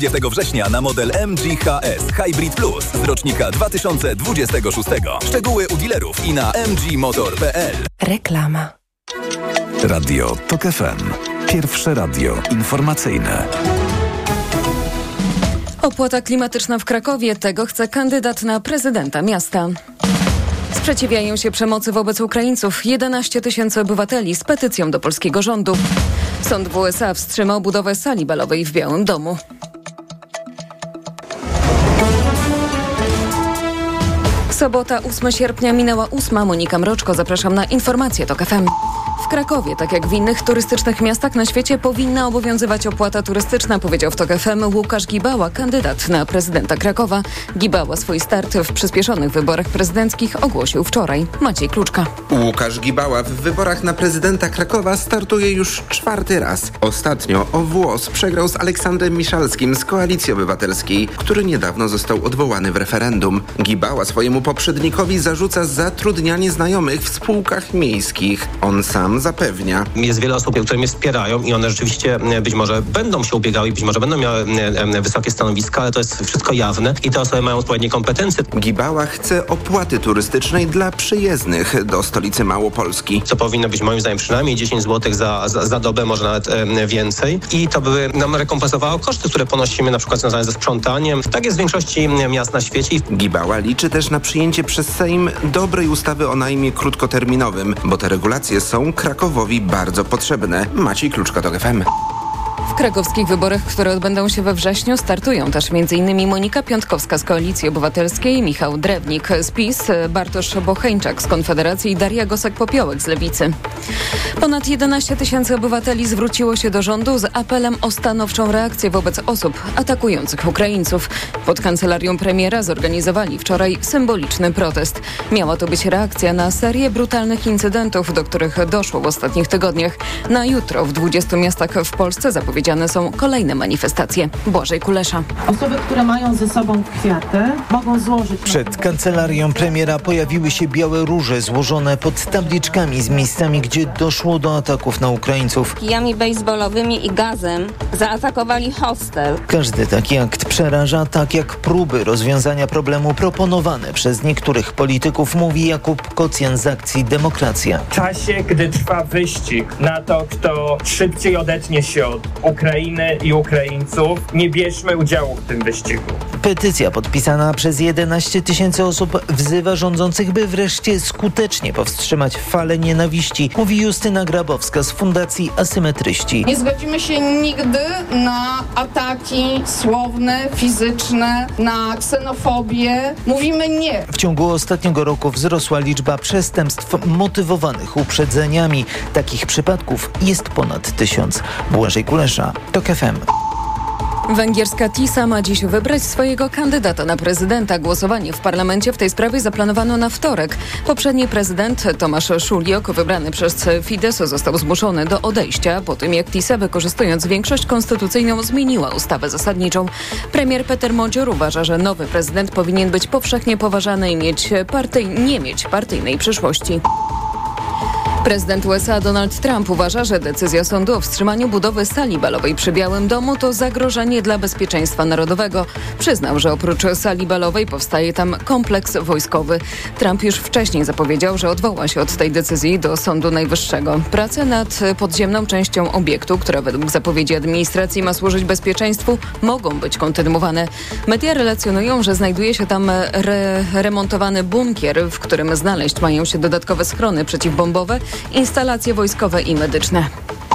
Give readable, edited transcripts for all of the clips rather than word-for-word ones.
30 września na model MG HS Hybrid Plus z rocznika 2026. Szczegóły u dealerów i na mgmotor.pl. Reklama. Radio TOK FM. Pierwsze radio informacyjne. Opłata klimatyczna w Krakowie. Tego chce kandydat na prezydenta miasta. Sprzeciwiają się przemocy wobec Ukraińców 11 000 obywateli z petycją do polskiego rządu. Sąd w USA wstrzymał budowę sali balowej w Białym Domu. Sobota, 8 sierpnia, minęła 8. Monika Mroczko, zapraszam na informacje TOK FM. W Krakowie, tak jak w innych turystycznych miastach na świecie, powinna obowiązywać opłata turystyczna, powiedział w TOK FM Łukasz Gibała, kandydat na prezydenta Krakowa. Gibała swój start w przyspieszonych wyborach prezydenckich ogłosił wczoraj. Maciej Kluczka. Łukasz Gibała w wyborach na prezydenta Krakowa startuje już 4. raz. Ostatnio o włos przegrał z Aleksandrem Miszalskim z Koalicji Obywatelskiej, który niedawno został odwołany w referendum. Gibała swojemu poprzednikowi zarzuca zatrudnianie znajomych w spółkach miejskich. On sam zapewnia. Jest wiele osób, które mnie wspierają i one rzeczywiście być może będą się ubiegały i być może będą miały wysokie stanowiska, ale to jest wszystko jawne i te osoby mają odpowiednie kompetencje. Gibała chce opłaty turystycznej dla przyjezdnych do stolicy Małopolski. Co powinno być moim zdaniem przynajmniej 10 zł za dobę, może nawet więcej. I to by nam rekompensowało koszty, które ponosimy na przykład związane ze sprzątaniem. Tak jest w większości miast na świecie. Gibała liczy też na przyjęcie przez Sejm dobrej ustawy o najmie krótkoterminowym, bo te regulacje są Krakowowi bardzo potrzebne. Maciej Kluczka, TOK FM. W krakowskich wyborach, które odbędą się we wrześniu, startują też m.in. Monika Piątkowska z Koalicji Obywatelskiej, Michał Drewnik z PiS, Bartosz Bocheńczak z Konfederacji i Daria Gosek-Popiołek z Lewicy. Ponad 11 000 obywateli zwróciło się do rządu z apelem o stanowczą reakcję wobec osób atakujących Ukraińców. Pod kancelarią premiera zorganizowali wczoraj symboliczny protest. Miała to być reakcja na serię brutalnych incydentów, do których doszło w ostatnich tygodniach. Na jutro w 20 miastach w Polsce zapowiedziane są kolejne manifestacje. Błażej Kulesza. Osoby, które mają ze sobą kwiaty, mogą złożyć... Przed kancelarią premiera pojawiły się białe róże złożone pod tabliczkami z miejscami, gdzie doszło do ataków na Ukraińców. Kijami bejsbolowymi i gazem zaatakowali hostel. Każdy taki akt przeraża, tak jak próby rozwiązania problemu proponowane przez niektórych polityków, mówi Jakub Kocjan z akcji Demokracja. W czasie, gdy trwa wyścig na to, kto szybciej odetnie się od Ukrainy i Ukraińców, nie bierzmy udziału w tym wyścigu. Petycja podpisana przez 11 000 osób wzywa rządzących, by wreszcie skutecznie powstrzymać falę nienawiści, mówi Justyna Grabowska z Fundacji Asymetryści. Nie zgodzimy się nigdy na ataki słowne, fizyczne, na ksenofobię. Mówimy nie. W ciągu ostatniego roku wzrosła liczba przestępstw motywowanych uprzedzeniami. Takich przypadków jest ponad 1000. Błażej Kulesza, TOK FM. Węgierska TISA ma dziś wybrać swojego kandydata na prezydenta. Głosowanie w parlamencie w tej sprawie zaplanowano na wtorek. Poprzedni prezydent Tomasz Szuliok, wybrany przez Fidesz, został zmuszony do odejścia po tym, jak TISA, wykorzystując większość konstytucyjną, zmieniła ustawę zasadniczą. Premier Peter Modzior uważa, że nowy prezydent powinien być powszechnie poważany i nie mieć partyjnej przyszłości. Prezydent USA Donald Trump uważa, że decyzja sądu o wstrzymaniu budowy sali balowej przy Białym Domu to zagrożenie dla bezpieczeństwa narodowego. Przyznał, że oprócz sali balowej powstaje tam kompleks wojskowy. Trump już wcześniej zapowiedział, że odwoła się od tej decyzji do Sądu Najwyższego. Prace nad podziemną częścią obiektu, która według zapowiedzi administracji ma służyć bezpieczeństwu, mogą być kontynuowane. Media relacjonują, że znajduje się tam remontowany bunkier, w którym znaleźć mają się dodatkowe schrony przeciwbombowe, instalacje wojskowe i medyczne.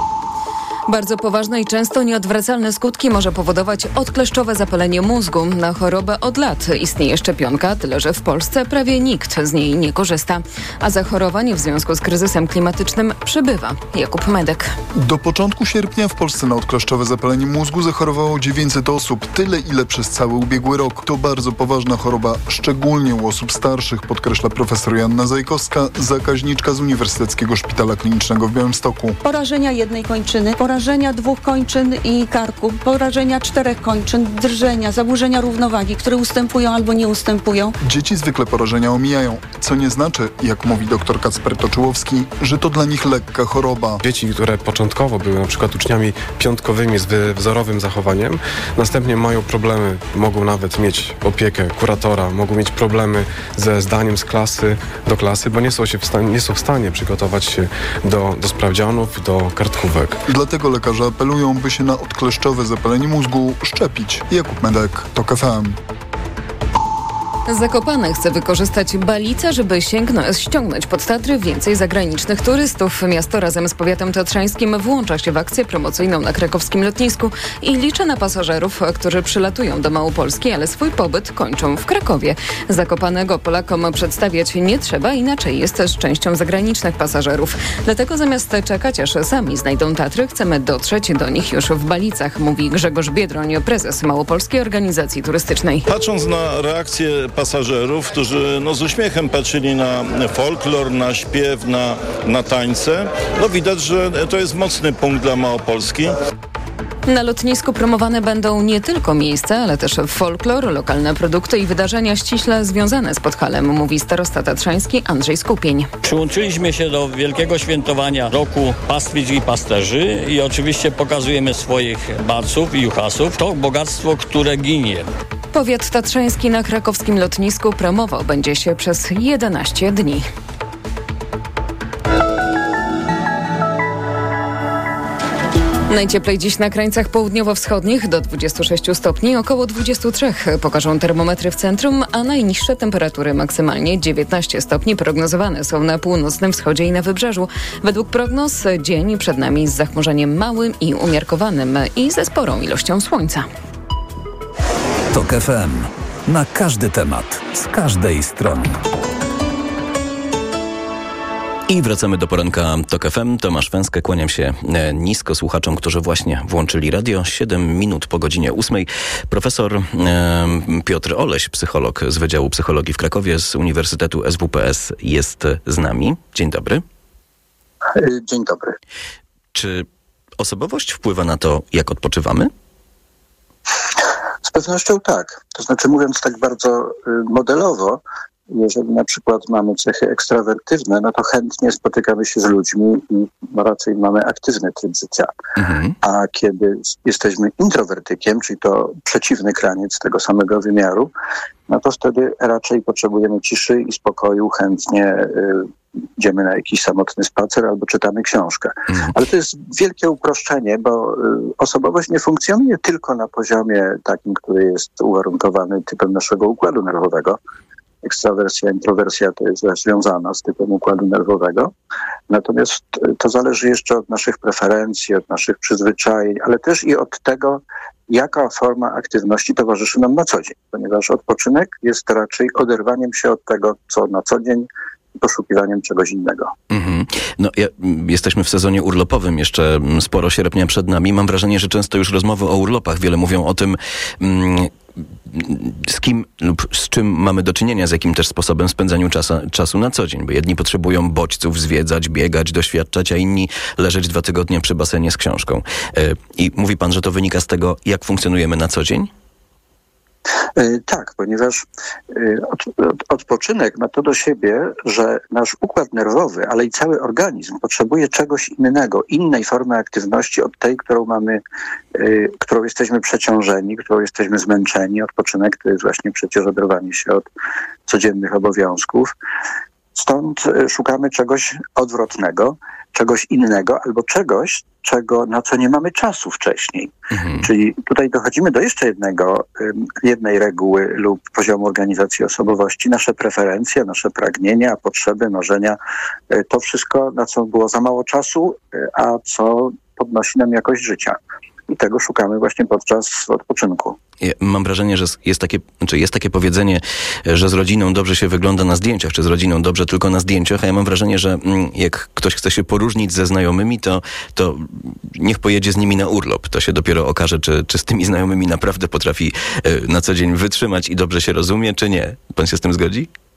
Bardzo poważne i często nieodwracalne skutki może powodować odkleszczowe zapalenie mózgu. Na chorobę od lat istnieje szczepionka, tyle że w Polsce prawie nikt z niej nie korzysta. A zachorowań w związku z kryzysem klimatycznym przybywa. Jakub Medek. Do początku sierpnia w Polsce na odkleszczowe zapalenie mózgu zachorowało 900 osób. Tyle, ile przez cały ubiegły rok. To bardzo poważna choroba, szczególnie u osób starszych, podkreśla profesor Joanna Zajkowska, zakaźniczka z Uniwersyteckiego Szpitala Klinicznego w Białymstoku. Porażenia jednej kończyny, porażenia porażenia 2 kończyn i karku, porażenia 4 kończyn, drżenia, zaburzenia równowagi, które ustępują albo nie ustępują. Dzieci zwykle porażenia omijają, co nie znaczy, jak mówi dr Kacper Toczyłowski, że to dla nich lekka choroba. Dzieci, które początkowo były na przykład uczniami piątkowymi z wzorowym zachowaniem, następnie mają problemy, mogą nawet mieć opiekę kuratora, mogą mieć problemy ze zdaniem z klasy do klasy, bo nie są w stanie przygotować się do sprawdzianów, do kartkówek. Dlatego lekarze apelują, by się na odkleszczowe zapalenie mózgu szczepić. Jakub Medek, TOK FM. Zakopane chce wykorzystać Balicę, żeby ściągnąć pod Tatry więcej zagranicznych turystów. Miasto razem z powiatem tatrzańskim włącza się w akcję promocyjną na krakowskim lotnisku i liczy na pasażerów, którzy przylatują do Małopolski, ale swój pobyt kończą w Krakowie. Zakopanego Polakom przedstawiać nie trzeba, inaczej jest z częścią zagranicznych pasażerów. Dlatego zamiast czekać, aż sami znajdą Tatry, chcemy dotrzeć do nich już w Balicach, mówi Grzegorz Biedroń, prezes Małopolskiej Organizacji Turystycznej. Patrząc na reakcję pasażerów, którzy z uśmiechem patrzyli na folklor, na śpiew, na tańce, widać, że to jest mocny punkt dla Małopolski. Na lotnisku promowane będą nie tylko miejsca, ale też folklor, lokalne produkty i wydarzenia ściśle związane z Podhalem, mówi starosta tatrzański Andrzej Skupień. Przyłączyliśmy się do wielkiego świętowania roku pastwisk i pasterzy i oczywiście pokazujemy swoich barców i juchasów. To bogactwo, które ginie. Powiat tatrzański na krakowskim lotnisku promował będzie się przez 11 dni. Najcieplej dziś na krańcach południowo-wschodnich do 26 stopni, około 23 pokażą termometry w centrum, a najniższe temperatury maksymalnie 19 stopni prognozowane są na północnym wschodzie i na wybrzeżu. Według prognoz dzień przed nami z zachmurzeniem małym i umiarkowanym i ze sporą ilością słońca. TOK FM. Na każdy temat, z każdej strony. I wracamy do poranka TOK FM. Tomasz Węskę, kłaniam się nisko słuchaczom, którzy właśnie włączyli radio. 7 minut po godzinie 8. Profesor Piotr Oleś, psycholog z Wydziału Psychologii w Krakowie z Uniwersytetu SWPS jest z nami. Dzień dobry. Dzień dobry. Czy osobowość wpływa na to, jak odpoczywamy? Z pewnością tak. To znaczy, mówiąc tak bardzo modelowo, jeżeli na przykład mamy cechy ekstrawertywne, to chętnie spotykamy się z ludźmi i raczej mamy aktywny tryb życia. A kiedy jesteśmy introwertykiem, czyli to przeciwny kraniec tego samego wymiaru, to wtedy raczej potrzebujemy ciszy i spokoju, chętnie idziemy na jakiś samotny spacer albo czytamy książkę. Ale to jest wielkie uproszczenie, bo osobowość nie funkcjonuje tylko na poziomie takim, który jest uwarunkowany typem naszego układu nerwowego. Ekstrawersja, introwersja to jest związana z typem układu nerwowego. Natomiast to zależy jeszcze od naszych preferencji, od naszych przyzwyczajeń, ale też i od tego, jaka forma aktywności towarzyszy nam na co dzień. Ponieważ odpoczynek jest raczej oderwaniem się od tego, co na co dzień, i poszukiwaniem czegoś innego. Jesteśmy w sezonie urlopowym, jeszcze sporo sierpnia przed nami. Mam wrażenie, że często już rozmowy o urlopach wiele mówią o tym, z kim lub z czym mamy do czynienia, z jakim też sposobem spędzania czasu na co dzień. Bo jedni potrzebują bodźców, zwiedzać, biegać, doświadczać, a inni leżeć 2 tygodnie przy basenie z książką. I mówi pan, że to wynika z tego, jak funkcjonujemy na co dzień? Tak, ponieważ odpoczynek ma to do siebie, że nasz układ nerwowy, ale i cały organizm potrzebuje czegoś innego, innej formy aktywności od tej, którą jesteśmy przeciążeni, którą jesteśmy zmęczeni. Odpoczynek to jest właśnie przecież oderwanie się od codziennych obowiązków. Stąd szukamy czegoś odwrotnego, czegoś innego albo czegoś, na co nie mamy czasu wcześniej. Czyli tutaj dochodzimy do jeszcze jednej reguły lub poziomu organizacji osobowości. Nasze preferencje, nasze pragnienia, potrzeby, marzenia, to wszystko, na co było za mało czasu, a co podnosi nam jakość życia. I tego szukamy właśnie podczas odpoczynku. Ja mam wrażenie, że jest takie powiedzenie, że z rodziną dobrze się wygląda na zdjęciach, czy z rodziną dobrze tylko na zdjęciach, a ja mam wrażenie, że jak ktoś chce się poróżnić ze znajomymi, to niech pojedzie z nimi na urlop. To się dopiero okaże, czy z tymi znajomymi naprawdę potrafi na co dzień wytrzymać i dobrze się rozumie, czy nie. Pan się z tym zgodzi?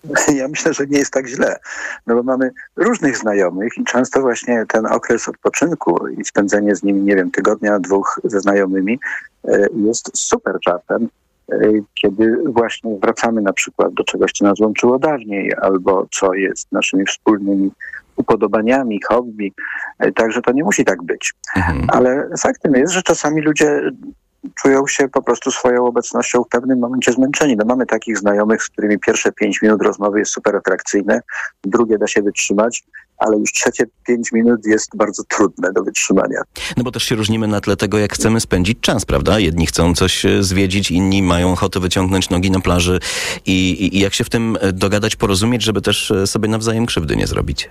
Ja myślę, że nie jest tak źle, no bo mamy różnych znajomych i często właśnie ten okres odpoczynku i spędzenie z nimi, nie wiem, tygodnia, 2 ze znajomymi jest super czasem, kiedy właśnie wracamy na przykład do czegoś, co nas łączyło dawniej, albo co jest naszymi wspólnymi upodobaniami, hobby. Także to nie musi tak być. Ale faktem jest, że czasami ludzie czują się po prostu swoją obecnością w pewnym momencie zmęczeni. No mamy takich znajomych, z którymi pierwsze 5 minut rozmowy jest super atrakcyjne, drugie da się wytrzymać, ale już trzecie 5 minut jest bardzo trudne do wytrzymania. No bo też się różnimy na tle tego, jak chcemy spędzić czas, prawda? Jedni chcą coś zwiedzić, inni mają ochotę wyciągnąć nogi na plaży i jak się w tym dogadać, porozumieć, żeby też sobie nawzajem krzywdy nie zrobić.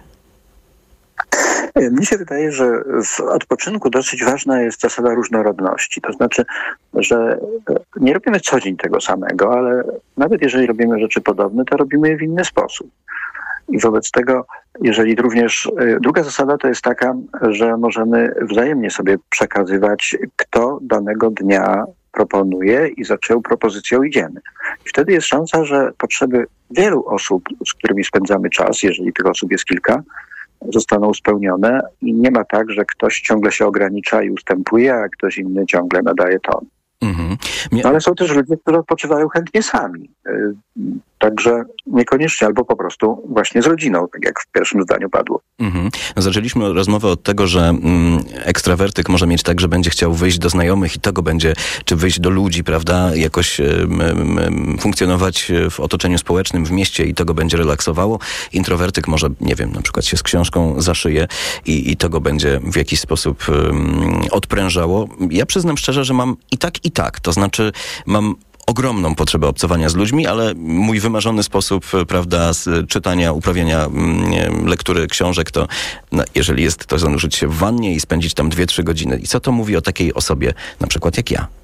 Mnie się wydaje, że w odpoczynku dosyć ważna jest zasada różnorodności. To znaczy, że nie robimy co dzień tego samego, ale nawet jeżeli robimy rzeczy podobne, to robimy je w inny sposób. I wobec tego, jeżeli również druga zasada to jest taka, że możemy wzajemnie sobie przekazywać, kto danego dnia proponuje i za czyją propozycją idziemy. I wtedy jest szansa, że potrzeby wielu osób, z którymi spędzamy czas, jeżeli tych osób jest kilka, zostaną spełnione i nie ma tak, że ktoś ciągle się ogranicza i ustępuje, a ktoś inny ciągle nadaje ton. No, ale są też ludzie, którzy odpoczywają chętnie sami. Także niekoniecznie, albo po prostu właśnie z rodziną, tak jak w pierwszym zdaniu padło. Zaczęliśmy rozmowę od tego, że ekstrawertyk może mieć tak, że będzie chciał wyjść do znajomych i tego będzie, czy wyjść do ludzi, prawda, jakoś funkcjonować w otoczeniu społecznym, w mieście i to go będzie relaksowało. Introwertyk może, nie wiem, na przykład się z książką za szyję i to go będzie w jakiś sposób odprężało. Ja przyznam szczerze, że mam i tak. To znaczy mam ogromną potrzebę obcowania z ludźmi, ale mój wymarzony sposób, prawda, z czytania, uprawiania lektury książek, to jeżeli jest to zanurzyć się w wannie i spędzić tam 2-3 godziny. I co to mówi o takiej osobie, na przykład jak ja?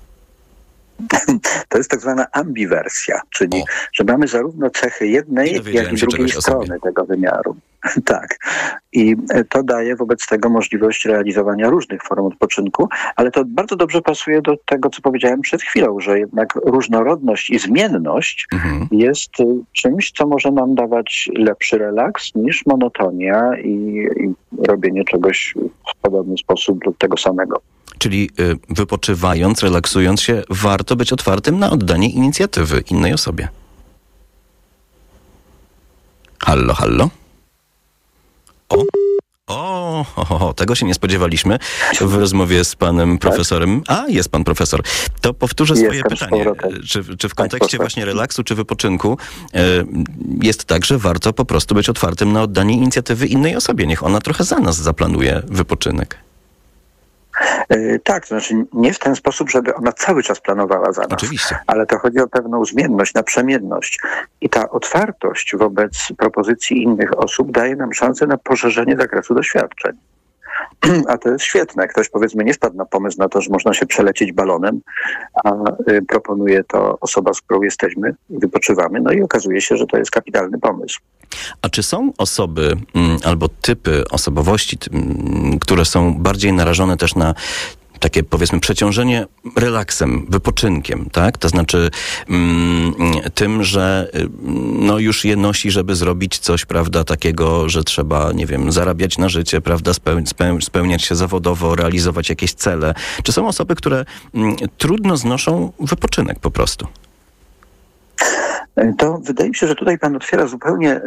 To jest tak zwana ambiwersja, czyli że mamy zarówno cechy jednej, jak i drugiej strony tego wymiaru. Tak. I to daje wobec tego możliwość realizowania różnych form odpoczynku, ale to bardzo dobrze pasuje do tego, co powiedziałem przed chwilą, że jednak różnorodność i zmienność jest czymś, co może nam dawać lepszy relaks niż monotonia i robienie czegoś w podobny sposób lub tego samego. Czyli wypoczywając, relaksując się, warto być otwartym na oddanie inicjatywy innej osobie. Hallo, hallo? Tego się nie spodziewaliśmy w rozmowie z panem profesorem. Jest pan profesor. To powtórzę swoje pytanie. Czy w kontekście właśnie relaksu czy wypoczynku jest tak, że warto po prostu być otwartym na oddanie inicjatywy innej osobie? Niech ona trochę za nas zaplanuje wypoczynek. Tak, to znaczy nie w ten sposób, żeby ona cały czas planowała za nas. Oczywiście. Ale to chodzi o pewną zmienność, naprzemienność. I ta otwartość wobec propozycji innych osób daje nam szansę na poszerzenie zakresu doświadczeń. A to jest świetne. Ktoś, powiedzmy, nie wpadł na pomysł na to, że można się przelecieć balonem, a proponuje to osoba, z którą jesteśmy i wypoczywamy. No i okazuje się, że to jest kapitalny pomysł. A czy są osoby albo typy osobowości, które są bardziej narażone też na takie, powiedzmy, przeciążenie relaksem, wypoczynkiem, tak? To znaczy tym, że już je nosi, żeby zrobić coś, prawda, takiego, że trzeba, nie wiem, zarabiać na życie, prawda, spełniać się zawodowo, realizować jakieś cele. Czy są osoby, które trudno znoszą wypoczynek po prostu? To wydaje mi się, że tutaj pan otwiera zupełnie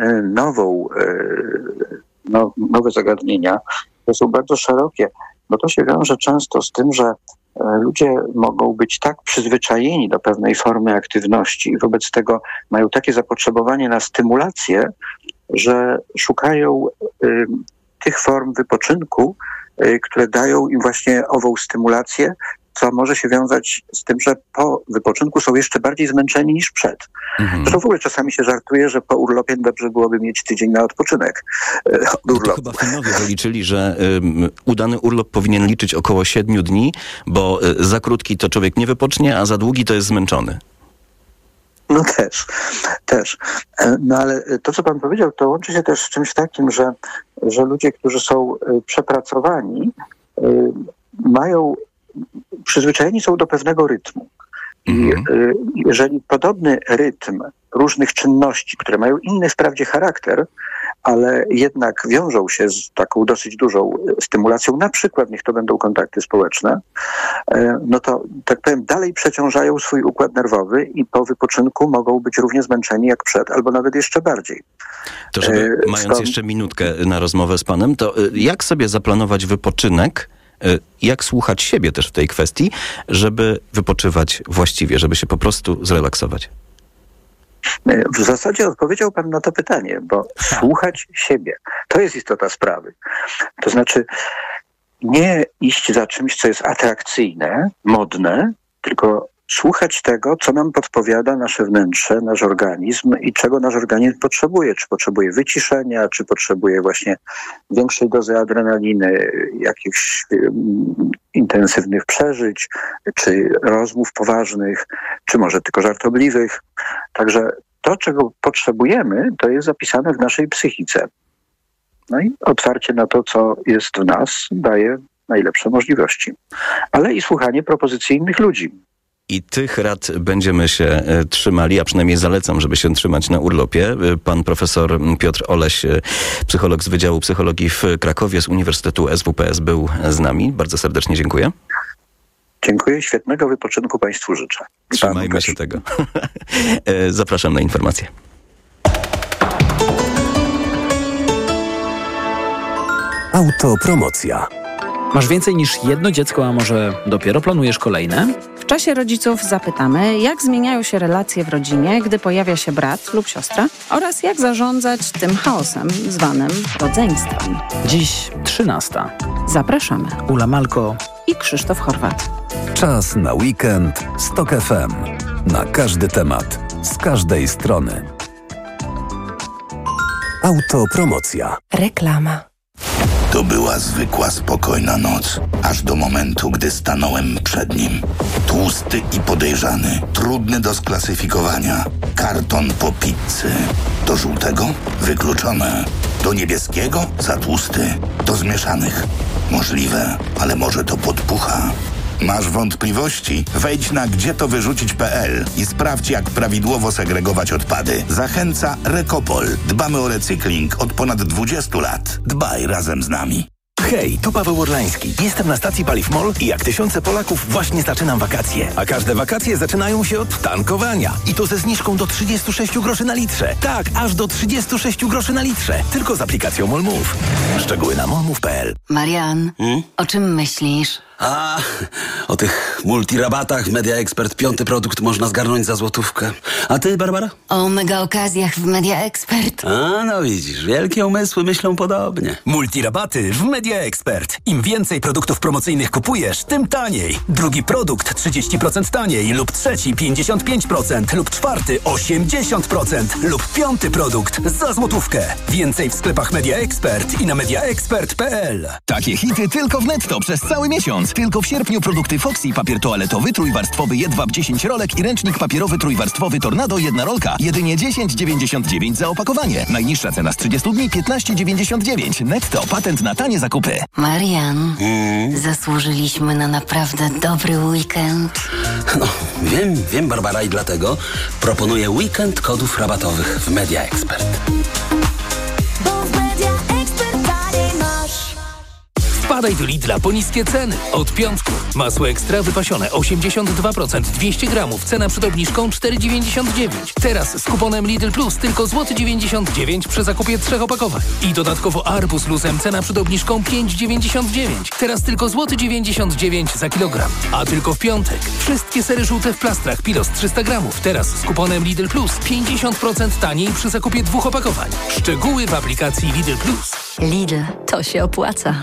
nowe zagadnienia. To są bardzo szerokie, bo to się wiąże często z tym, że ludzie mogą być tak przyzwyczajeni do pewnej formy aktywności i wobec tego mają takie zapotrzebowanie na stymulację, że szukają tych form wypoczynku, które dają im właśnie ową stymulację, co może się wiązać z tym, że po wypoczynku są jeszcze bardziej zmęczeni niż przed. Zresztą w ogóle czasami się żartuje, że po urlopie dobrze byłoby mieć tydzień na odpoczynek od urlopu. To chyba Finowie wyliczyli, że udany urlop powinien liczyć około 7 dni, bo za krótki to człowiek nie wypocznie, a za długi to jest zmęczony. No też. No ale to, co pan powiedział, to łączy się też z czymś takim, że ludzie, którzy są przepracowani, przyzwyczajeni są do pewnego rytmu. I jeżeli podobny rytm różnych czynności, które mają inny wprawdzie charakter, ale jednak wiążą się z taką dosyć dużą stymulacją, na przykład niech to będą kontakty społeczne, no to, tak powiem, dalej przeciążają swój układ nerwowy i po wypoczynku mogą być równie zmęczeni jak przed, albo nawet jeszcze bardziej. To żeby, mając jeszcze minutkę na rozmowę z panem, to jak sobie zaplanować wypoczynek, jak słuchać siebie też w tej kwestii, żeby wypoczywać właściwie, żeby się po prostu zrelaksować? W zasadzie odpowiedział pan na to pytanie, bo słuchać siebie, to jest istota sprawy. To znaczy nie iść za czymś, co jest atrakcyjne, modne, tylko słuchać tego, co nam podpowiada nasze wnętrze, nasz organizm i czego nasz organizm potrzebuje. Czy potrzebuje wyciszenia, czy potrzebuje właśnie większej dozy adrenaliny, jakichś intensywnych przeżyć, czy rozmów poważnych, czy może tylko żartobliwych. Także to, czego potrzebujemy, to jest zapisane w naszej psychice. No i otwarcie na to, co jest w nas, daje najlepsze możliwości. Ale i słuchanie propozycji innych ludzi. I tych rad będziemy się trzymali, a przynajmniej zalecam, żeby się trzymać na urlopie. Pan profesor Piotr Oleś, psycholog z Wydziału Psychologii w Krakowie z Uniwersytetu SWPS był z nami. Bardzo serdecznie dziękuję. Dziękuję. Świetnego wypoczynku Państwu życzę. Trzymajmy się tego. Zapraszam na informacje. Autopromocja. Masz więcej niż jedno dziecko, a może dopiero planujesz kolejne? W czasie rodziców zapytamy, jak zmieniają się relacje w rodzinie, gdy pojawia się brat lub siostra oraz jak zarządzać tym chaosem zwanym rodzeństwem. Dziś 13. Zapraszamy. Ula Malko i Krzysztof Horwat. Czas na weekend z TOK FM. Na każdy temat, z każdej strony. Autopromocja. Reklama. To była zwykła, spokojna noc, aż do momentu, gdy stanąłem przed nim. Tłusty i podejrzany, trudny do sklasyfikowania. Karton po pizzy. Do żółtego? Wykluczone. Do niebieskiego? Za tłusty. Do zmieszanych? Możliwe, ale może to podpucha. Masz wątpliwości? Wejdź na gdzietowyrzucić.pl i sprawdź, jak prawidłowo segregować odpady. Zachęca Recopol. Dbamy o recykling od ponad 20 lat. Dbaj razem z nami. Hej, tu Paweł Orlański. Jestem na stacji Paliw MOL i jak tysiące Polaków właśnie zaczynam wakacje. A każde wakacje zaczynają się od tankowania. I to ze zniżką do 36 groszy na litrze. Tak, aż do 36 groszy na litrze. Tylko z aplikacją MOL Move. Szczegóły na molmove.pl. Marian, o czym myślisz? O tych multirabatach Media Expert 5. produkt można zgarnąć za złotówkę. A ty, Barbara? O mega okazjach w Media Expert. No widzisz, wielkie umysły myślą podobnie. Multirabaty w Media Expert. Im więcej produktów promocyjnych kupujesz, tym taniej. Drugi produkt 30% taniej lub trzeci 55% lub czwarty 80% lub 5. produkt za złotówkę. Więcej w sklepach Media Expert i na mediaexpert.pl. Takie hity tylko w Netto przez cały miesiąc. Tylko w sierpniu produkty Foxy, papier toaletowy, trójwarstwowy Jedwab 10 rolek i ręcznik papierowy trójwarstwowy Tornado 1 rolka. Jedynie 10,99 za opakowanie. Najniższa cena z 30 dni 15,99. Netto, patent na tanie zakupy. Marian, zasłużyliśmy na naprawdę dobry weekend. No, wiem Barbara, i dlatego proponuję weekend kodów rabatowych w Media Expert. Wpadaj do Lidla po niskie ceny. Od piątku. Masło ekstra wypasione 82%, 200 gramów. Cena przed obniżką 4,99. Teraz z kuponem Lidl Plus tylko złoty 99 przy zakupie 3 opakowań. I dodatkowo arbuz luzem cena przed obniżką 5,99. Teraz tylko złoty 99 za kilogram. A tylko w piątek. Wszystkie sery żółte w plastrach Pilos 300 gramów. Teraz z kuponem Lidl Plus 50% taniej przy zakupie 2 opakowań. Szczegóły w aplikacji Lidl Plus. Lidl, to się opłaca.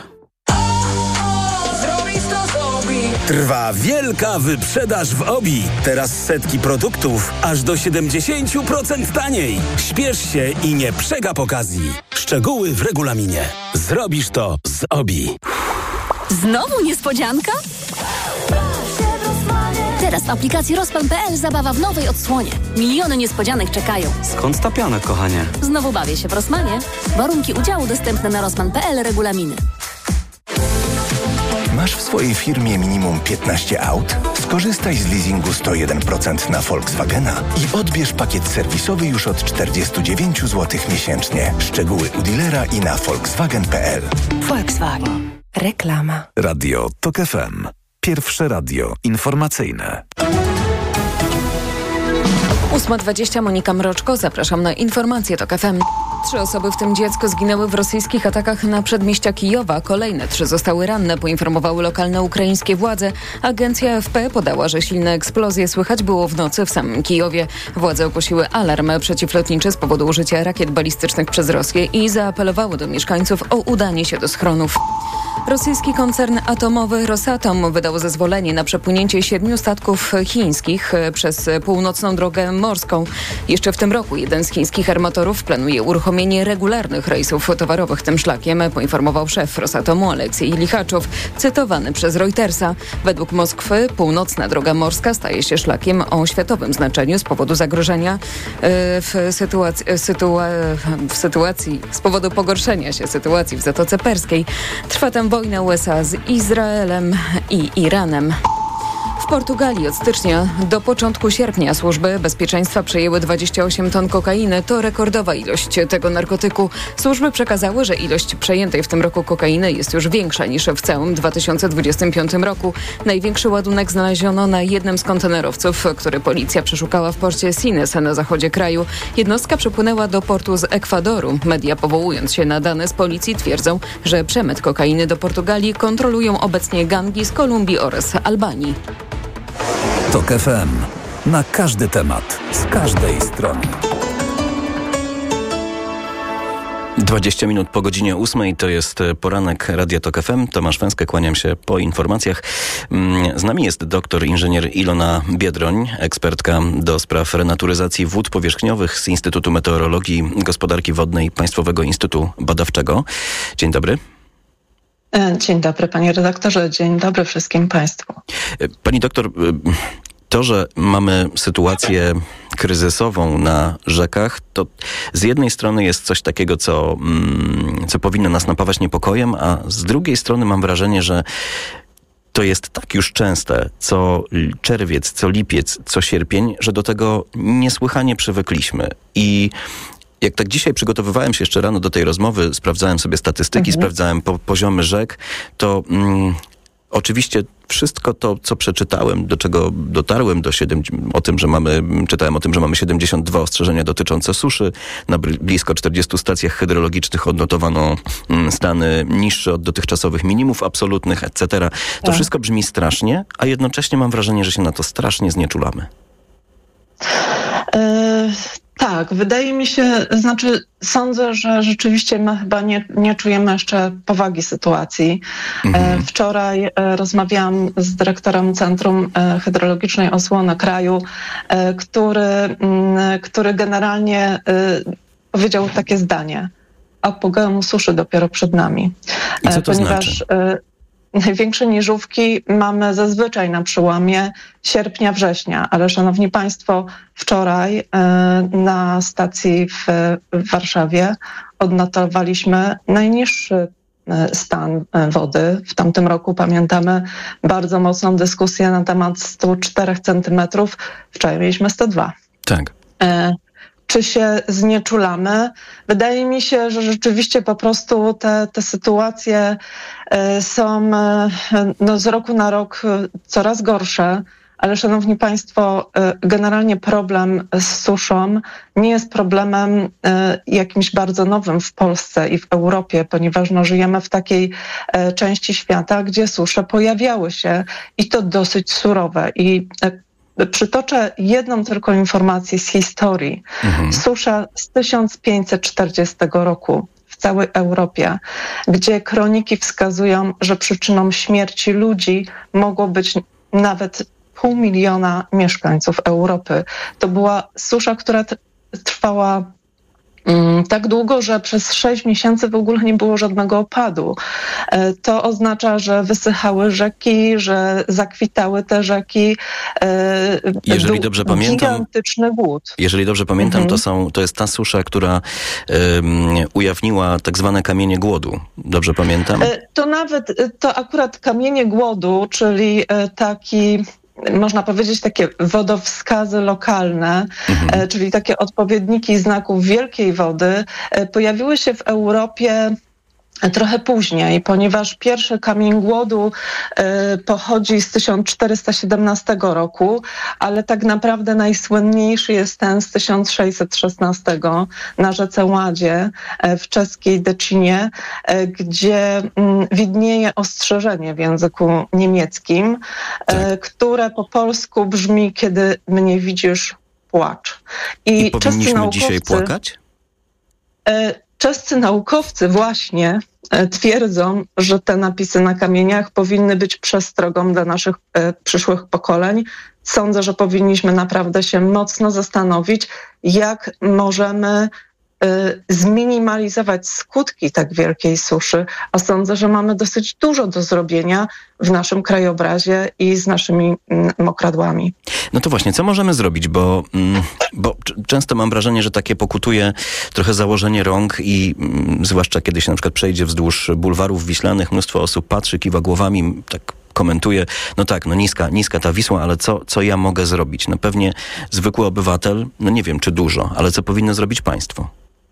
Trwa wielka wyprzedaż w OBI. Teraz setki produktów aż do 70% taniej. Śpiesz się i nie przegap okazji. Szczegóły w regulaminie. Zrobisz to z OBI. Znowu niespodzianka? Teraz w aplikacji Rossmann.pl zabawa w nowej odsłonie. Miliony niespodzianek czekają. Skąd ta piana, kochanie? Znowu bawię się w Rossmanie. Warunki udziału dostępne na Rossmann.pl, regulaminy. Masz w swojej firmie minimum 15 aut? Skorzystaj z leasingu 101% na Volkswagena i odbierz pakiet serwisowy już od 49 zł miesięcznie. Szczegóły u dealera i na volkswagen.pl. Volkswagen. Reklama. Radio TOK FM. Pierwsze radio informacyjne. 8:20, Monika Mroczko, zapraszam na informacje TOK FM. 3 osoby, w tym dziecko, zginęły w rosyjskich atakach na przedmieścia Kijowa. Kolejne 3 zostały ranne, poinformowały lokalne ukraińskie władze. Agencja AFP podała, że silne eksplozje słychać było w nocy w samym Kijowie. Władze ogłosiły alarm przeciwlotniczy z powodu użycia rakiet balistycznych przez Rosję i zaapelowały do mieszkańców o udanie się do schronów. Rosyjski koncern atomowy Rosatom wydał zezwolenie na przepłynięcie 7 statków chińskich przez północną drogę morską. Jeszcze w tym roku jeden z chińskich armatorów planuje uruchomienie regularnych rejsów towarowych tym szlakiem, poinformował szef Rosatomu Aleksiej Lichaczow, cytowany przez Reutersa. Według Moskwy północna droga morska staje się szlakiem o światowym znaczeniu z powodu zagrożenia z powodu pogorszenia się sytuacji w Zatoce Perskiej. Trwa tam wojna USA z Izraelem i Iranem. W Portugalii od stycznia do początku sierpnia służby bezpieczeństwa przejęły 28 ton kokainy. To rekordowa ilość tego narkotyku. Służby przekazały, że ilość przejętej w tym roku kokainy jest już większa niż w całym 2025 roku. Największy ładunek znaleziono na jednym z kontenerowców, który policja przeszukała w porcie Sines na zachodzie kraju. Jednostka przypłynęła do portu z Ekwadoru. Media, powołując się na dane z policji, twierdzą, że przemyt kokainy do Portugalii kontrolują obecnie gangi z Kolumbii oraz Albanii. TOK FM. Na każdy temat, z każdej strony. 20 minut po godzinie 8 to jest poranek Radia TOK FM. Tomasz Węskę, kłaniam się po informacjach. Z nami jest doktor inżynier Ilona Biedroń, ekspertka do spraw renaturyzacji wód powierzchniowych z Instytutu Meteorologii i Gospodarki Wodnej Państwowego Instytutu Badawczego. Dzień dobry. Dzień dobry, panie redaktorze. Dzień dobry wszystkim państwu. Pani doktor, to, że mamy sytuację kryzysową na rzekach, to z jednej strony jest coś takiego, co powinno nas napawać niepokojem, a z drugiej strony mam wrażenie, że to jest tak już częste, co czerwiec, co lipiec, co sierpień, że do tego niesłychanie przywykliśmy. I jak tak dzisiaj przygotowywałem się jeszcze rano do tej rozmowy, sprawdzałem sobie statystyki, sprawdzałem poziomy rzek, to oczywiście wszystko to, co przeczytałem, do czego dotarłem, czytałem o tym, że mamy 72 ostrzeżenia dotyczące suszy. Na blisko 40 stacjach hydrologicznych odnotowano stany niższe od dotychczasowych minimów absolutnych, etc. To wszystko brzmi strasznie, a jednocześnie mam wrażenie, że się na to strasznie znieczulamy. Tak, wydaje mi się, sądzę, że rzeczywiście my chyba nie czujemy jeszcze powagi sytuacji. Wczoraj rozmawiałam z dyrektorem Centrum Hydrologicznej Osłony Kraju, który generalnie powiedział takie zdanie: apogeum suszy dopiero przed nami. I co to znaczy? Największe niżówki mamy zazwyczaj na przełomie sierpnia-września, ale szanowni państwo, wczoraj na stacji w Warszawie odnotowaliśmy najniższy stan wody. W tamtym roku pamiętamy bardzo mocną dyskusję na temat 104 centymetrów. Wczoraj mieliśmy 102. Tak. Czy się znieczulamy? Wydaje mi się, że rzeczywiście po prostu te sytuacje są z roku na rok coraz gorsze, ale szanowni państwo, generalnie problem z suszą nie jest problemem jakimś bardzo nowym w Polsce i w Europie, ponieważ żyjemy w takiej części świata, gdzie susze pojawiały się i to dosyć surowe. I przytoczę jedną tylko informację z historii. Susza z 1540 roku w całej Europie, gdzie kroniki wskazują, że przyczyną śmierci ludzi mogło być nawet 500 000 mieszkańców Europy. To była susza, która trwała Tak długo, że przez 6 miesięcy w ogóle nie było żadnego opadu. To oznacza, że wysychały rzeki, że zakwitały te rzeki. Jeżeli dobrze pamiętam, gigantyczny głód. Jeżeli dobrze pamiętam, to jest ta susza, która ujawniła tak zwane kamienie głodu. Dobrze pamiętam? To akurat kamienie głodu, czyli taki... można powiedzieć takie wodowskazy lokalne, czyli takie odpowiedniki znaków wielkiej wody, pojawiły się w Europie trochę później, ponieważ pierwszy kamień głodu pochodzi z 1417 roku, ale tak naprawdę najsłynniejszy jest ten z 1616 na rzece Ładzie w czeskiej Decinie, gdzie widnieje ostrzeżenie w języku niemieckim, które po polsku brzmi: kiedy mnie widzisz, płacz. I powinniśmy dzisiaj płakać? Czescy naukowcy właśnie twierdzą, że te napisy na kamieniach powinny być przestrogą dla naszych przyszłych pokoleń. Sądzę, że powinniśmy naprawdę się mocno zastanowić, jak możemy zminimalizować skutki tak wielkiej suszy, a sądzę, że mamy dosyć dużo do zrobienia w naszym krajobrazie i z naszymi mokradłami. No to właśnie, co możemy zrobić, bo często mam wrażenie, że takie pokutuje trochę założenie rąk i zwłaszcza kiedy się na przykład przejdzie wzdłuż bulwarów wiślanych, mnóstwo osób patrzy, kiwa głowami, tak komentuje, niska ta Wisła, ale co ja mogę zrobić? No pewnie zwykły obywatel, nie wiem czy dużo, ale co powinno zrobić państwo?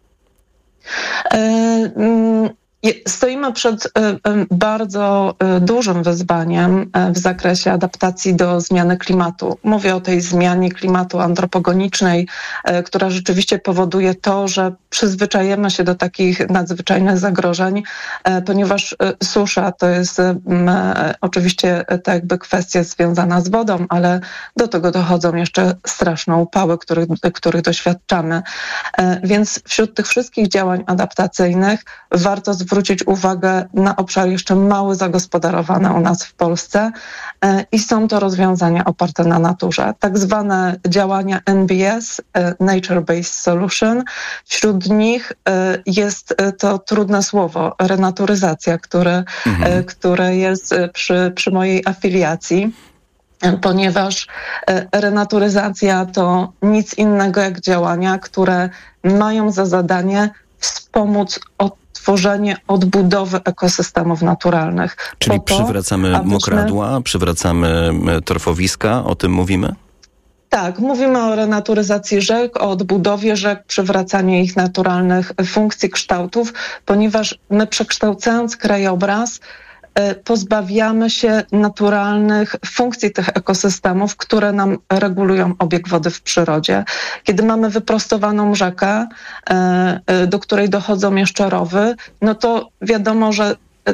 Stoimy przed bardzo dużym wyzwaniem w zakresie adaptacji do zmiany klimatu. Mówię o tej zmianie klimatu antropogenicznej, która rzeczywiście powoduje to, że przyzwyczajemy się do takich nadzwyczajnych zagrożeń, ponieważ susza to jest oczywiście tak jakby kwestia związana z wodą, ale do tego dochodzą jeszcze straszne upały, których doświadczamy. Więc wśród tych wszystkich działań adaptacyjnych warto zwrócić uwagę na obszar jeszcze mało zagospodarowany u nas w Polsce i są to rozwiązania oparte na naturze. Tak zwane działania NBS, Nature Based Solution. Wśród nich jest to trudne słowo, renaturyzacja, które jest przy mojej afiliacji, ponieważ renaturyzacja to nic innego jak działania, które mają za zadanie wspomóc tworzenie odbudowy ekosystemów naturalnych. Czyli przywracamy mokradła, przywracamy torfowiska, o tym mówimy? Tak, mówimy o renaturyzacji rzek, o odbudowie rzek, przywracaniu ich naturalnych funkcji, kształtów, ponieważ my przekształcając krajobraz pozbawiamy się naturalnych funkcji tych ekosystemów, które nam regulują obieg wody w przyrodzie. Kiedy mamy wyprostowaną rzekę, do której dochodzą jeszcze rowy, no to wiadomo, że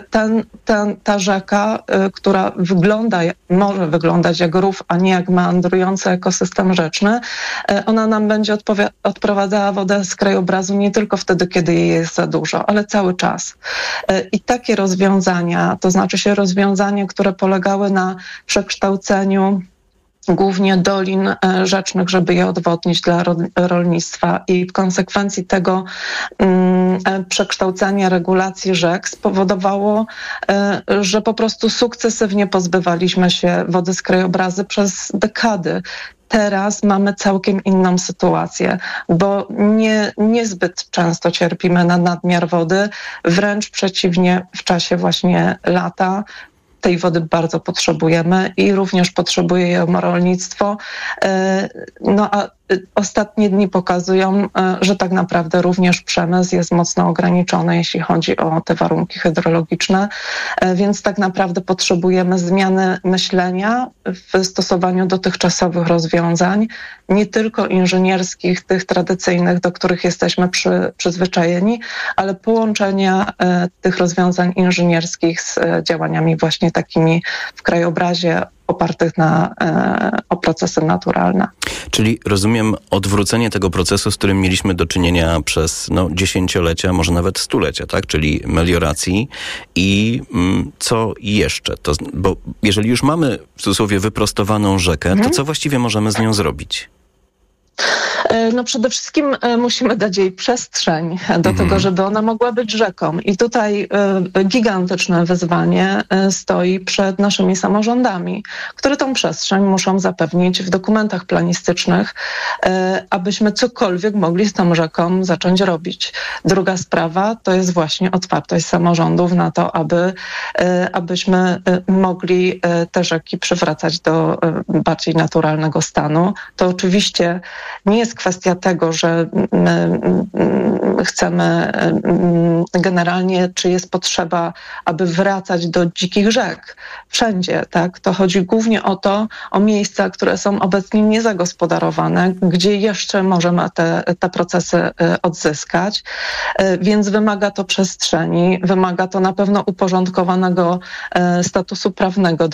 ta rzeka, która może wyglądać jak rów, a nie jak meandrujący ekosystem rzeczny, ona nam będzie odprowadzała wodę z krajobrazu nie tylko wtedy, kiedy jej jest za dużo, ale cały czas. I takie rozwiązania, to znaczy rozwiązania, które polegały na przekształceniu głównie dolin rzecznych, żeby je odwodnić dla rolnictwa i w konsekwencji tego przekształcenia regulacji rzek spowodowało, że po prostu sukcesywnie pozbywaliśmy się wody z krajobrazu przez dekady. Teraz mamy całkiem inną sytuację, bo niezbyt często cierpimy na nadmiar wody, wręcz przeciwnie, w czasie właśnie lata tej wody bardzo potrzebujemy i również potrzebuje ją rolnictwo. A ostatnie dni pokazują, że tak naprawdę również przemysł jest mocno ograniczony, jeśli chodzi o te warunki hydrologiczne, więc tak naprawdę potrzebujemy zmiany myślenia w stosowaniu dotychczasowych rozwiązań, nie tylko inżynierskich, tych tradycyjnych, do których jesteśmy przyzwyczajeni, ale połączenia tych rozwiązań inżynierskich z działaniami właśnie takimi w krajobrazie opartych o procesy naturalne. Czyli rozumiem odwrócenie tego procesu, z którym mieliśmy do czynienia przez dziesięciolecia, może nawet stulecia, tak? Czyli melioracji i co jeszcze? Bo jeżeli już mamy w cudzysłowie wyprostowaną rzekę, to co właściwie możemy z nią zrobić? No przede wszystkim musimy dać jej przestrzeń do tego, żeby ona mogła być rzeką. I tutaj gigantyczne wyzwanie stoi przed naszymi samorządami, które tą przestrzeń muszą zapewnić w dokumentach planistycznych, abyśmy cokolwiek mogli z tą rzeką zacząć robić. Druga sprawa to jest właśnie otwartość samorządów na to, abyśmy mogli te rzeki przywracać do bardziej naturalnego stanu. To oczywiście nie jest kwestia tego, że chcemy generalnie, czy jest potrzeba, aby wracać do dzikich rzek. Wszędzie, tak? To chodzi głównie o miejsca, które są obecnie niezagospodarowane, gdzie jeszcze możemy te procesy odzyskać. Więc wymaga to przestrzeni, wymaga to na pewno uporządkowanego statusu prawnego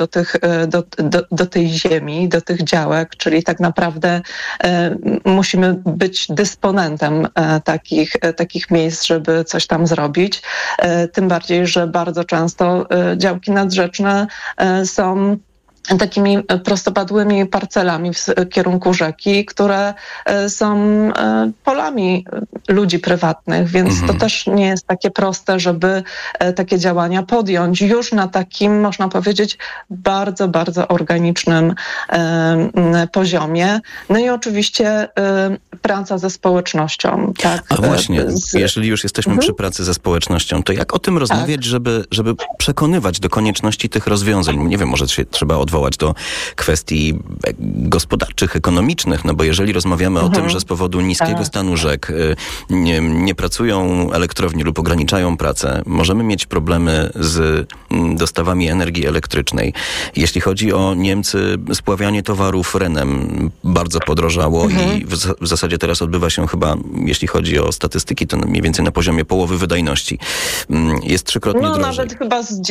do tej ziemi, do tych działek, czyli tak naprawdę musimy być dysponentem takich miejsc, żeby coś tam zrobić. Tym bardziej, że bardzo często działki nadrzeczne są takimi prostopadłymi parcelami w kierunku rzeki, które są polami ludzi prywatnych, więc to też nie jest takie proste, żeby takie działania podjąć już na takim, można powiedzieć, bardzo, bardzo organicznym poziomie. No i oczywiście praca ze społecznością. Tak? A właśnie, jeżeli już jesteśmy przy pracy ze społecznością, to jak o tym rozmawiać, żeby przekonywać do konieczności tych rozwiązań? Nie wiem, może się trzeba odwołać do kwestii gospodarczych, ekonomicznych, no bo jeżeli rozmawiamy o tym, że z powodu niskiego stanu rzek nie pracują elektrownie lub ograniczają pracę, możemy mieć problemy z dostawami energii elektrycznej. Jeśli chodzi o Niemcy, spławianie towarów Renem bardzo podrożało i w zasadzie teraz odbywa się chyba, jeśli chodzi o statystyki, to mniej więcej na poziomie połowy wydajności. Jest trzykrotnie drożej. Nawet chyba z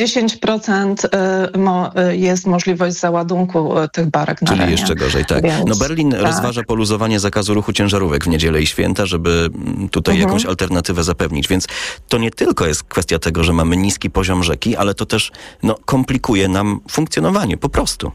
10% jest możliwość załadunku tych barek na Czyli Renie. jeszcze gorzej, tak. Więc, no Berlin rozważa poluzowanie zakazu ruchu ciężarówek w niedzielę i święta, żeby tutaj jakąś alternatywę zapewnić. Więc to nie tylko jest kwestia tego, że mamy niski poziom rzeki, ale to też komplikuje nam funkcjonowanie po prostu.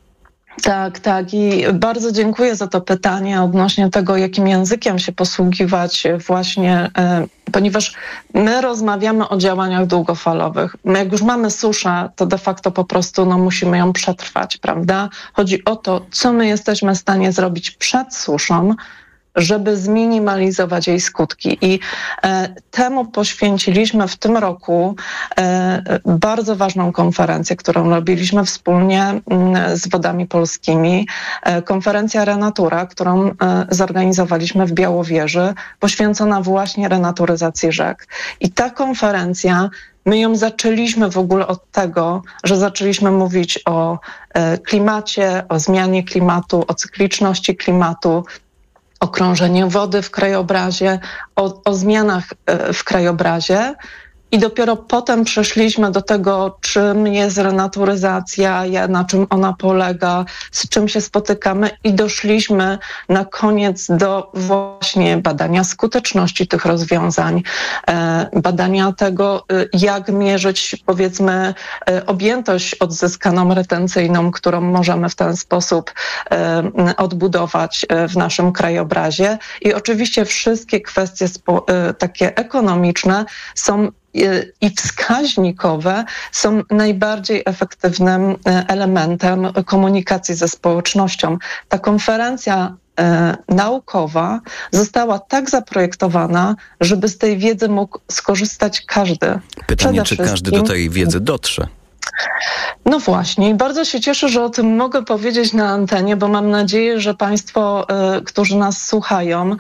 Tak. I bardzo dziękuję za to pytanie odnośnie tego, jakim językiem się posługiwać właśnie, ponieważ my rozmawiamy o działaniach długofalowych. My jak już mamy suszę, to de facto po prostu musimy ją przetrwać, prawda? Chodzi o to, co my jesteśmy w stanie zrobić przed suszą, żeby zminimalizować jej skutki. I temu poświęciliśmy w tym roku bardzo ważną konferencję, którą robiliśmy wspólnie z Wodami Polskimi. Konferencja Renatura, którą zorganizowaliśmy w Białowieży, poświęcona właśnie renaturyzacji rzek. I ta konferencja, my ją zaczęliśmy w ogóle od tego, że zaczęliśmy mówić o klimacie, o zmianie klimatu, o cykliczności klimatu, o krążeniu wody w krajobrazie, o zmianach w krajobrazie. I dopiero potem przeszliśmy do tego, czym jest renaturyzacja, na czym ona polega, z czym się spotykamy i doszliśmy na koniec do właśnie badania skuteczności tych rozwiązań, badania tego, jak mierzyć, powiedzmy, objętość odzyskaną retencyjną, którą możemy w ten sposób odbudować w naszym krajobrazie. I oczywiście wszystkie kwestie takie ekonomiczne są i wskaźnikowe są najbardziej efektywnym elementem komunikacji ze społecznością. Ta konferencja naukowa została tak zaprojektowana, żeby z tej wiedzy mógł skorzystać każdy. Pytanie, czy każdy do tej wiedzy dotrze? No właśnie i bardzo się cieszę, że o tym mogę powiedzieć na antenie, bo mam nadzieję, że Państwo, którzy nas słuchają,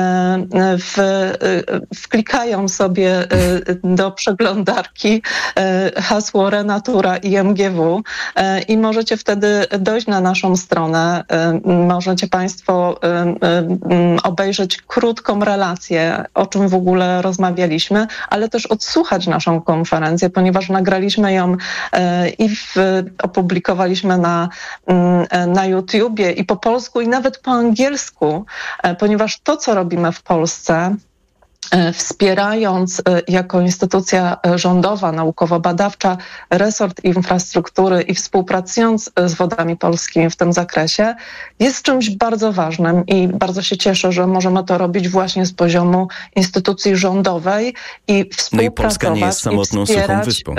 wklikają sobie do przeglądarki hasło Renatura i MGW i możecie wtedy dojść na naszą stronę. Możecie Państwo obejrzeć krótką relację, o czym w ogóle rozmawialiśmy, ale też odsłuchać naszą konferencję, ponieważ nagraliśmy ją i opublikowaliśmy na YouTubie i po polsku, i nawet po angielsku, ponieważ to, co robimy w Polsce, wspierając jako instytucja rządowa, naukowo-badawcza resort infrastruktury i współpracując z Wodami Polskimi w tym zakresie, jest czymś bardzo ważnym i bardzo się cieszę, że możemy to robić właśnie z poziomu instytucji rządowej i współpracować. No i Polska nie jest samotną suchą wyspą.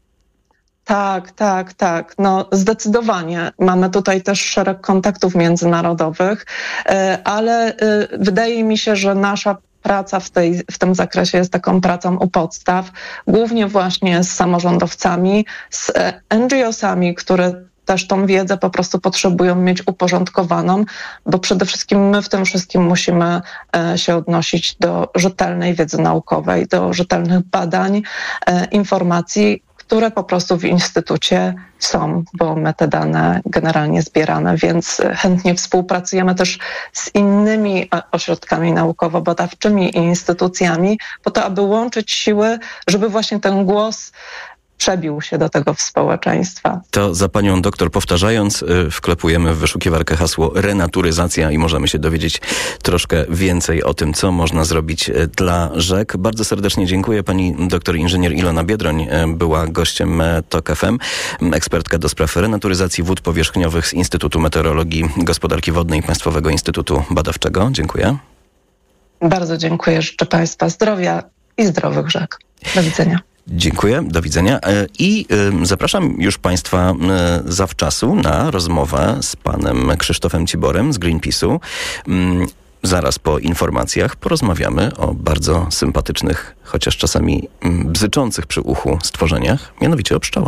Tak. No, zdecydowanie. Mamy tutaj też szereg kontaktów międzynarodowych, ale wydaje mi się, że nasza praca w tym zakresie jest taką pracą u podstaw, głównie właśnie z samorządowcami, z NGO-sami, które też tą wiedzę po prostu potrzebują mieć uporządkowaną, bo przede wszystkim my w tym wszystkim musimy się odnosić do rzetelnej wiedzy naukowej, do rzetelnych badań, informacji, które po prostu w instytucie są, bo my te dane generalnie zbieramy, więc chętnie współpracujemy też z innymi ośrodkami naukowo-badawczymi i instytucjami po to, aby łączyć siły, żeby właśnie ten głos przebił się do tego społeczeństwa. To za panią doktor powtarzając, wklepujemy w wyszukiwarkę hasło renaturyzacja i możemy się dowiedzieć troszkę więcej o tym, co można zrobić dla rzek. Bardzo serdecznie dziękuję. Pani doktor inżynier Ilona Biedroń była gościem TOK FM, ekspertka do spraw renaturyzacji wód powierzchniowych z Instytutu Meteorologii Gospodarki Wodnej Państwowego Instytutu Badawczego. Dziękuję. Bardzo dziękuję. Życzę Państwa zdrowia i zdrowych rzek. Do widzenia. Dziękuję, do widzenia i zapraszam już Państwa zawczasu na rozmowę z panem Krzysztofem Ciborem z Greenpeace'u. Zaraz po informacjach porozmawiamy o bardzo sympatycznych, chociaż czasami bzyczących przy uchu stworzeniach, mianowicie o pszczołach.